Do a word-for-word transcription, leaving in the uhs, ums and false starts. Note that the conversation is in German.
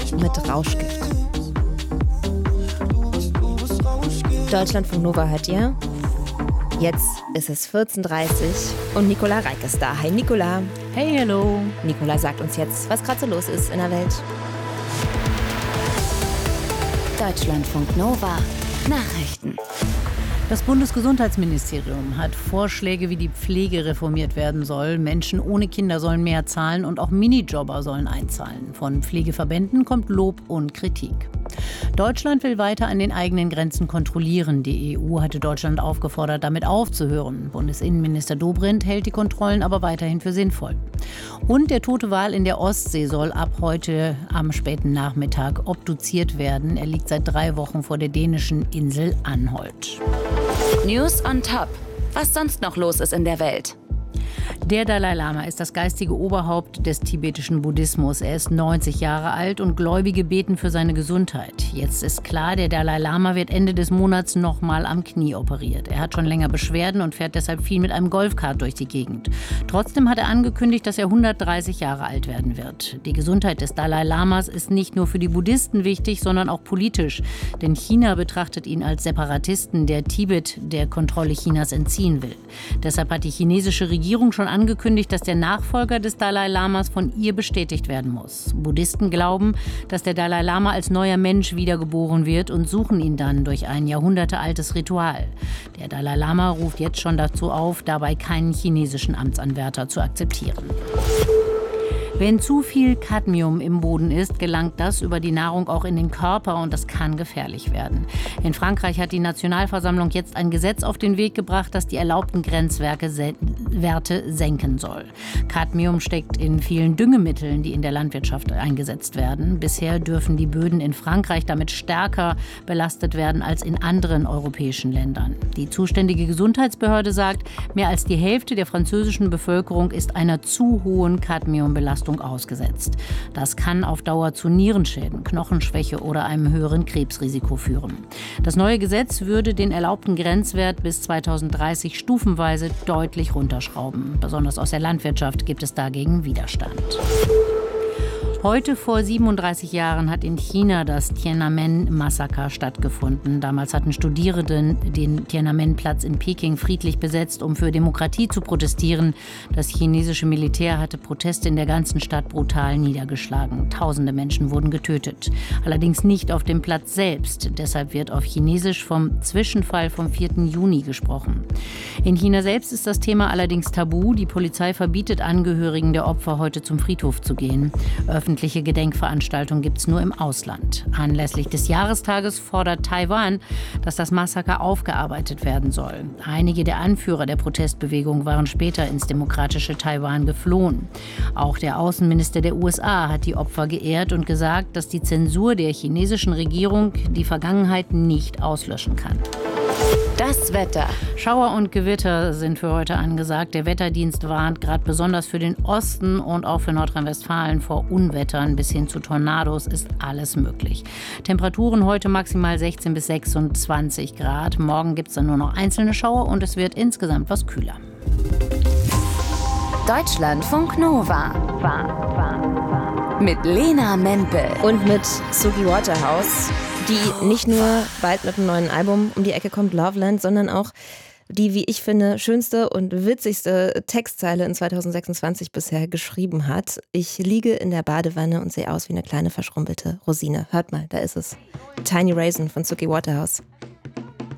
mit Rauschgift. Deutschlandfunk Nova hört ihr. Jetzt ist es vierzehn Uhr dreißig und Nicola Reik ist da. Hi Nicola. Hey, hallo. Nicola sagt uns jetzt, was gerade so los ist in der Welt. Deutschlandfunk Nova Nachrichten. Das Bundesgesundheitsministerium hat Vorschläge, wie die Pflege reformiert werden soll. Menschen ohne Kinder sollen mehr zahlen und auch Minijobber sollen einzahlen. Von Pflegeverbänden kommt Lob und Kritik. Deutschland will weiter an den eigenen Grenzen kontrollieren. Die E U hatte Deutschland aufgefordert, damit aufzuhören. Bundesinnenminister Dobrindt hält die Kontrollen aber weiterhin für sinnvoll. Und der tote Wal in der Ostsee soll ab heute am späten Nachmittag obduziert werden. Er liegt seit drei Wochen vor der dänischen Insel Anholt. News on Top. Was sonst noch los ist in der Welt. Der Dalai Lama ist das geistige Oberhaupt des tibetischen Buddhismus. Er ist neunzig Jahre alt und Gläubige beten für seine Gesundheit. Jetzt ist klar, der Dalai Lama wird Ende des Monats nochmal am Knie operiert. Er hat schon länger Beschwerden und fährt deshalb viel mit einem Golfkart durch die Gegend. Trotzdem hat er angekündigt, dass er hundertdreißig Jahre alt werden wird. Die Gesundheit des Dalai Lamas ist nicht nur für die Buddhisten wichtig, sondern auch politisch. Denn China betrachtet ihn als Separatisten, der Tibet der Kontrolle Chinas entziehen will. Deshalb hat die chinesische Regierung schon angekündigt, dass der Nachfolger des Dalai Lamas von ihr bestätigt werden muss. Buddhisten glauben, dass der Dalai Lama als neuer Mensch wiedergeboren wird und suchen ihn dann durch ein jahrhundertealtes Ritual. Der Dalai Lama ruft jetzt schon dazu auf, dabei keinen chinesischen Amtsanwärter zu akzeptieren. Wenn zu viel Cadmium im Boden ist, gelangt das über die Nahrung auch in den Körper und das kann gefährlich werden. In Frankreich hat die Nationalversammlung jetzt ein Gesetz auf den Weg gebracht, das die erlaubten Grenzwerte senken soll. Cadmium steckt in vielen Düngemitteln, die in der Landwirtschaft eingesetzt werden. Bisher dürfen die Böden in Frankreich damit stärker belastet werden als in anderen europäischen Ländern. Die zuständige Gesundheitsbehörde sagt, mehr als die Hälfte der französischen Bevölkerung ist einer zu hohen Cadmiumbelastung ausgesetzt. Das kann auf Dauer zu Nierenschäden, Knochenschwäche oder einem höheren Krebsrisiko führen. Das neue Gesetz würde den erlaubten Grenzwert bis zweitausenddreißig stufenweise deutlich runterschrauben. Besonders aus der Landwirtschaft gibt es dagegen Widerstand. Heute vor siebenunddreißig Jahren hat in China das Tiananmen-Massaker stattgefunden. Damals hatten Studierende den Tiananmen-Platz in Peking friedlich besetzt, um für Demokratie zu protestieren. Das chinesische Militär hatte Proteste in der ganzen Stadt brutal niedergeschlagen. Tausende Menschen wurden getötet. Allerdings nicht auf dem Platz selbst. Deshalb wird auf Chinesisch vom Zwischenfall vom vierten Juni gesprochen. In China selbst ist das Thema allerdings tabu. Die Polizei verbietet Angehörigen der Opfer, heute zum Friedhof zu gehen. Öffentliche Gedenkveranstaltungen gibt es nur im Ausland. Anlässlich des Jahrestages fordert Taiwan, dass das Massaker aufgearbeitet werden soll. Einige der Anführer der Protestbewegung waren später ins demokratische Taiwan geflohen. Auch der Außenminister der U S A hat die Opfer geehrt und gesagt, dass die Zensur der chinesischen Regierung die Vergangenheit nicht auslöschen kann. Das Wetter. Schauer und Gewitter sind für heute angesagt. Der Wetterdienst warnt gerade besonders für den Osten und auch für Nordrhein-Westfalen vor Unwettern bis hin zu Tornados ist alles möglich. Temperaturen heute maximal sechzehn bis sechsundzwanzig Grad. Morgen gibt es dann nur noch einzelne Schauer und es wird insgesamt was kühler. Deutschlandfunk Nova. Mit Lena Mempel. Und mit Suki Waterhouse, die nicht nur bald mit einem neuen Album um die Ecke kommt, Loveland, sondern auch die, wie ich finde, schönste und witzigste Textzeile in zweitausendsechsundzwanzig bisher geschrieben hat. Ich liege in der Badewanne und sehe aus wie eine kleine verschrumpelte Rosine. Hört mal, da ist es. Tiny Raisin von Suki Waterhouse.